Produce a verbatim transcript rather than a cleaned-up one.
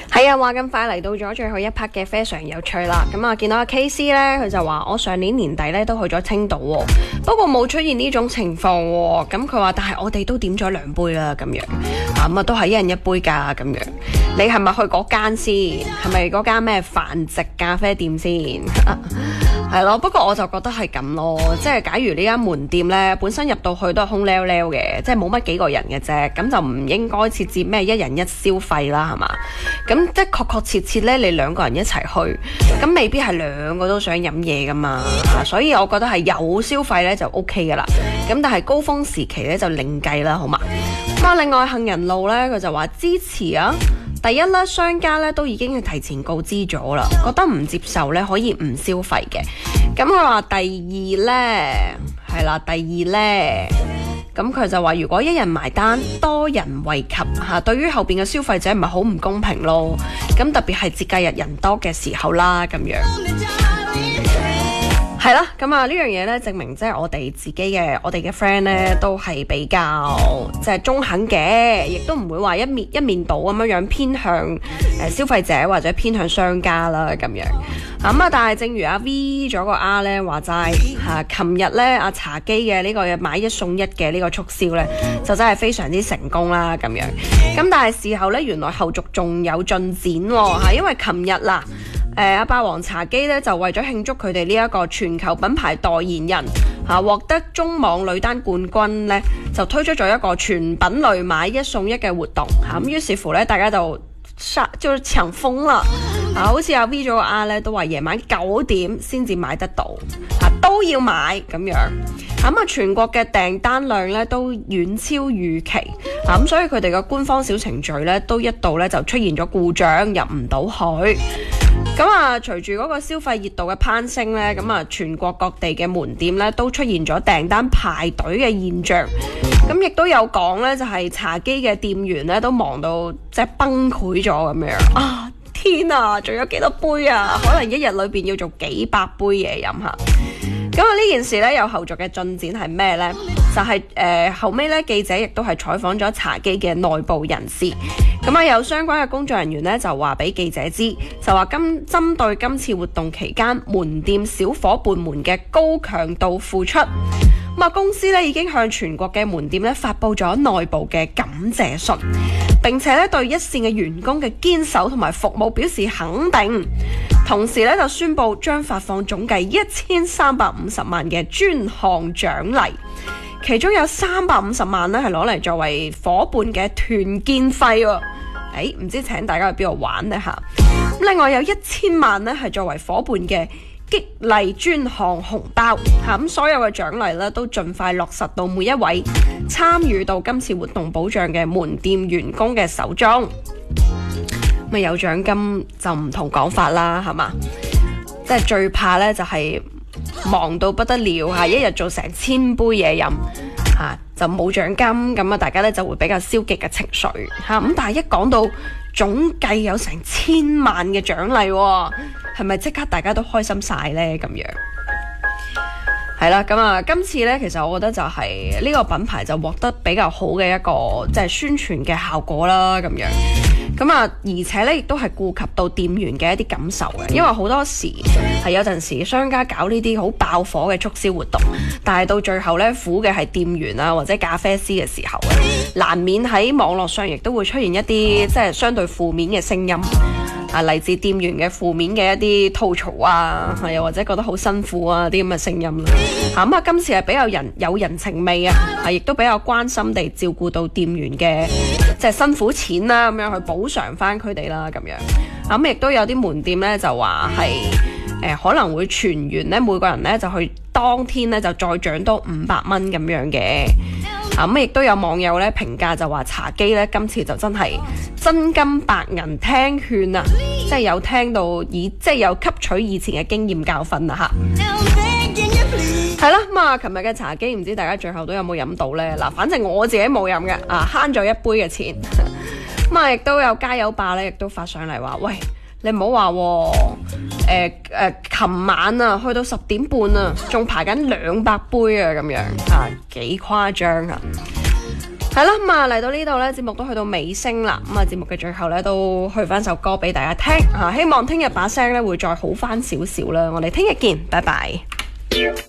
係啊，話咁快嚟到咗最後一 part 嘅非常有趣啦。咁啊，見到阿 K C 咧，佢就話我上年年底咧都去咗青島喎，不過冇出現呢種情況喎。咁佢話，但係我哋都點咗兩杯啦，咁樣啊，咁啊都係一人一杯㗎，咁樣。你係咪去嗰間先？係咪嗰間咩繁殖咖啡店先？係咯，不過我就覺得係咁咯，即係假如呢間門店呢，本身入到去都係空溜溜嘅，即係冇乜幾個人嘅啫，咁就唔應該設置咩一人一消費啦，係嘛？咁即係確確切切呢，你兩個人一齊去，咁未必係兩個都想飲嘢噶嘛，所以我覺得係有消費呢就 O K 噶啦，咁但係高峰時期呢就另計啦，好嘛？咁啊，另外杏仁露呢，佢就話支持啊。第一咧，商家咧都已經係提前告知咗啦，覺得唔接受咧可以唔消費嘅。咁佢話第二咧係啦，第二咧咁佢就話如果一人埋單，多人惠及嚇，對於後邊嘅消費者唔係好唔公平咯。咁特別係節假日人多嘅時候啦，咁樣。係啦，咁啊呢樣嘢咧，證明即係我哋自己嘅，我哋嘅 friend 咧都係比較即係中肯嘅，亦都唔會話一面一面倒咁樣樣偏向誒、呃、消費者或者偏向商家啦咁樣。咁啊，但係正如阿 V 咗個 R 咧話齋嚇，琴日咧阿茶記嘅呢個買一送一嘅呢個促銷咧，就真係非常之成功啦咁樣。咁但係事後咧，原來後續仲有進展喎嚇，因為琴日啦。誒阿、呃、霸王茶姬咧就為咗慶祝佢哋呢一個全球品牌代言人嚇、啊、獲得中網女單冠軍咧，就推出咗一個全品類買一送一嘅活動嚇。咁、啊、於是乎咧，大家就殺就搶瘋啦嚇，好似阿 V 咗個 R 咧都話夜晚九點先至買得到嚇、啊，都要買咁樣。咁啊，全國嘅訂單量咧都遠超預期，咁、啊、所以佢哋嘅官方小程序咧都一度咧就出現咗故障，入唔到去。咁啊，隨住嗰個消費熱度嘅攀升咧，咁啊，全國各地嘅門店咧都出現咗訂單排隊嘅現象。咁亦都有講咧，就係、是、茶几嘅店員咧都忙到即係崩潰咗咁樣啊！天啊，仲有幾多杯啊？可能一日裏邊要做幾百杯嘢飲下。咁啊，呢件事咧有後續嘅進展係咩呢？就係、是、誒、呃、後尾咧記者亦都係採訪咗茶几嘅內部人士，咁啊有相關嘅工作人員咧就話俾記者知，就話今針對今次活動期間門店小伙伴們嘅高強度付出，咁啊公司咧已經向全國嘅門店咧發佈咗內部嘅感謝信，並且咧對一線嘅員工嘅堅守同埋服務表示肯定。同時咧就宣布將發放總計一千三百五十萬嘅專項獎勵，其中有三百五十萬咧係攞嚟作為伙伴嘅團建費喎。誒、欸，唔知請大家去邊度玩呢？嚇？另外有一千萬咧係作為伙伴嘅激勵專項紅包嚇。咁所有嘅獎勵咧都盡快落實到每一位參與到今次活動保障嘅門店員工嘅手中。咁有獎金就唔同講法啦，係嘛？即係最怕咧就係、是、忙到不得了嚇，一日做成千杯嘢飲嚇，就冇獎金，咁啊大家咧就會比較消極嘅情緒嚇。咁但係一講到總計有成千萬嘅獎勵，係咪即刻大家都開心晒呢？咁樣係啦，咁啊今次咧其實我覺得就係呢個品牌就獲得比較好嘅一個即係、就是、宣傳嘅效果啦，咁樣。咁啊，而且咧亦都係顧及到店員嘅一啲感受嘅，因為好多時係有陣時商家搞呢啲好爆火嘅促銷活動，但係到最後咧苦嘅係店員啊或者咖啡師嘅時候，難免喺網絡上亦都會出現一啲即係相對負面嘅聲音啊，嚟自店員嘅負面嘅一啲吐槽啊，又或者覺得好辛苦啊啲咁嘅聲音啦。嚇咁啊，今次係比較人有人情味啊，係亦都比較關心地照顧到店員嘅即係辛苦錢啦，咁樣去補償翻佢哋啦，咁樣咁亦都有啲門店咧就話係誒可能會全員咧每個人咧就去當天咧就再獎多五百蚊咁樣嘅。咁亦都有網友咧評價就話茶几咧今次就真係真金白銀聽勸啊，即係有聽到以即係有吸取以前嘅經驗教訓啊吓。係啦，咁啊，琴日嘅茶几唔知大家最後都有冇飲到呢？嗱，反正我自己冇飲嘅，啊慳咗一杯嘅錢。咁啊，亦都有加油霸咧，亦都發上嚟話，喂，你唔好話，誒誒，琴晚啊，去到十點半啊，仲排緊兩百杯啊，咁樣啊，幾誇張啊！ 係啦，咁啊嚟到呢度呢，節目都去到尾聲啦。咁啊，節目嘅最後呢，都去翻首歌俾大家聽吓，希望聽日把聲呢會再好翻少少啦。我哋聽日見，拜拜。